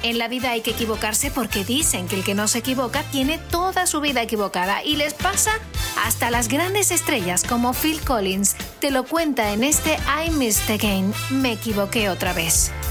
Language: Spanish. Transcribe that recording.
En la vida hay que equivocarse porque dicen que el que no se equivoca tiene toda su vida equivocada y les pasa hasta las grandes estrellas como Phil Collins. Te lo cuenta en este I Missed Again, me equivoqué otra vez.